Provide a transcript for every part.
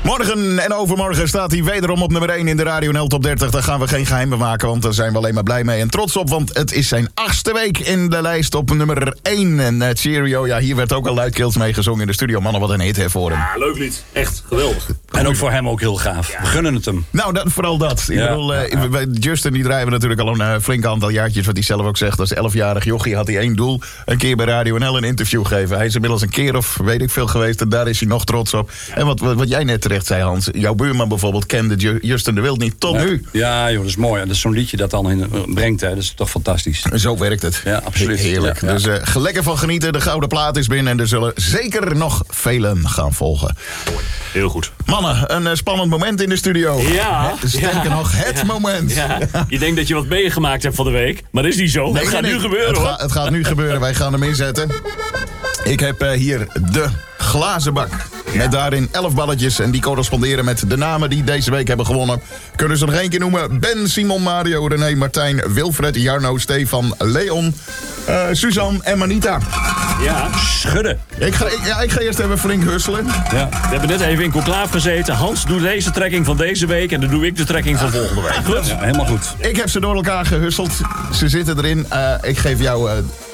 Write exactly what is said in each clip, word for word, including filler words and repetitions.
Morgen en overmorgen staat hij wederom op nummer één in de Radio N L Top dertig. Daar gaan we geen geheim maken, want daar zijn we alleen maar blij mee en trots op. Want het is zijn achtste week in de lijst op nummer één. En uh, Cheerio, ja, hier werd ook al luidkeels mee gezongen in de studio. Mannen, wat een hit hè, voor hem. Ja, leuk lied. Echt geweldig. En ook voor hem ook heel gaaf. Ja. We gunnen het hem. Nou, dat, vooral dat. Ik ja, bedoel, uh, ja, ja. bij Justin die draaien we natuurlijk al een uh, flink aantal jaartjes. Wat hij zelf ook zegt. Als elfjarig jochie had hij één doel. Een keer bij Radio N L een interview geven. Hij is inmiddels een keer of weet ik veel geweest. En daar is hij nog trots op. Ja. En wat, wat, wat jij net terecht zei, Hans. Jouw buurman bijvoorbeeld kende Ju- Justin de Wild niet tot ja. nu. Ja, joh, dat is mooi. En dat is zo'n liedje dat dan in, brengt. Hè. Dat is toch fantastisch. Zo werkt het. Ja, absoluut. Heerlijk. Ja, ja. Dus uh, lekker van genieten. De gouden plaat is binnen. En er zullen zeker nog velen gaan volgen. Heel goed. Mannen, een uh, spannend moment in de studio. Ja. Sterker ja, nog, het ja, moment. Ja. Je denkt dat je wat meegemaakt hebt van de week. Maar dat is niet zo. Nee, het gaat nee, nu nee. gebeuren, het hoor. Ga, het gaat nu gebeuren. Wij gaan hem inzetten. Ik heb uh, hier de glazen bak. Ja. Met daarin elf balletjes. En die corresponderen met de namen die deze week hebben gewonnen. Kunnen ze nog één keer noemen. Ben, Simon, Mario, René, Martijn, Wilfred, Jarno, Stefan, Leon, uh, Suzanne en Manita. Ja. Schudden. Ik ga, ik, ja, ik ga eerst even flink husselen. Ja. We hebben net even in conclave gezeten. Hans doet deze trekking van deze week. En dan doe ik de trekking van volgende week. Goed? Ja, helemaal goed. Ik heb ze door elkaar gehusseld. Ze zitten erin. Uh, ik geef jou... Uh,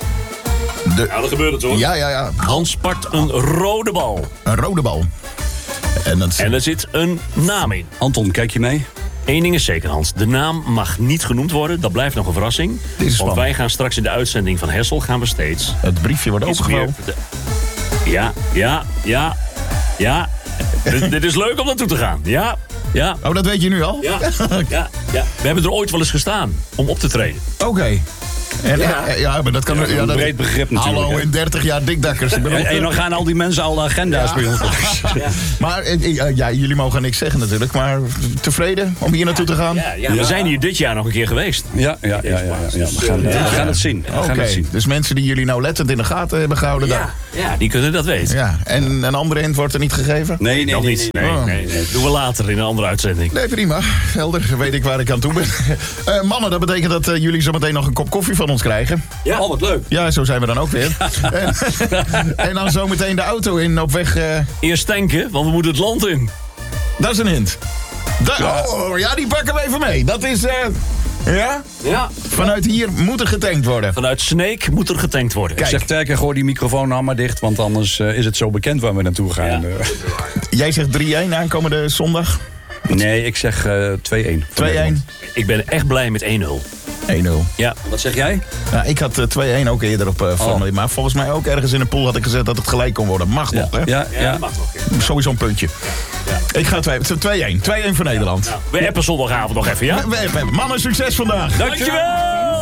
de... Ja, dat gebeurt het, hoor. Ja, ja, ja. Hans pakt een rode bal. Een rode bal. En, dat... En er zit een naam in. Anton, kijk je mee? Eén ding is zeker, Hans. De naam mag niet genoemd worden. Dat blijft nog een verrassing. Dit is Want spannend. wij gaan straks in de uitzending van Hessel... gaan we steeds... Het briefje wordt iets opengevouwen. meer de- Ja, ja, ja, ja. dit, dit is leuk om naartoe te gaan. Ja, ja. Oh, dat weet je nu al? Ja, ja, ja. We hebben er ooit wel eens gestaan om op te treden. Oké. Okay. En, ja. ja, maar dat kan... Ja, Een dat... breed begrip natuurlijk. Hallo, hè. in dertig jaar dikdakkers. Ik bedoel- En, en dan gaan al die mensen al de agenda's Ja. bij ons. Ja. Maar eh, eh, ja, jullie mogen niks zeggen natuurlijk. Maar tevreden om hier naartoe te gaan? Ja, ja, we Ja. zijn hier dit jaar nog een keer geweest. Ja, ja, ja, ja, ja, ja. We, gaan, we gaan het zien. We Oké, gaan het zien. dus mensen die jullie nauwlettend in de gaten hebben gehouden. Ja, ja, die kunnen dat weten. Ja. En een andere hint wordt er niet gegeven? Nee, nee, Nog nee. niet. nee, Nee, Oh. nee, nee. Doen we later in een andere uitzending. Nee, prima. Helder, weet ik waar ik aan toe ben. Uh, mannen, dat betekent dat uh, jullie zo meteen nog een kop koffie van ons krijgen. Ja. Oh, wat leuk. Ja, zo zijn we dan ook weer. en, en dan zo meteen de auto in op weg... Uh, Eerst tanken, want we moeten het land in. dat is een hint. Da- ja. Oh, ja, die pakken we even mee. Dat is... Uh, ja? Ja. Vanuit hier moet er getankt worden. Vanuit Sneek moet er getankt worden. Kijk. Ik zeg Terker, gooi die microfoon nou maar dicht, want anders uh, is het zo bekend waar we naartoe gaan. Ja. Uh, Jij zegt drie-een aankomende zondag. nee, ik zeg uh, twee-een. twee-een. Ik ben echt blij met één nul. één nul. Ja. Wat zeg jij? Nou, ik had uh, twee-een ook eerder op uh, Family. Oh. Maar volgens mij ook ergens in een pool had ik gezet dat het gelijk kon worden. Mag nog, hè? Ja, ja. Ja, mag nog. Ja. Sowieso een puntje. Ja. Ik ga twee-een. twee-een voor Nederland. We appen zondagavond nog even, ja? We, we, we, mannen, succes vandaag. Dankjewel!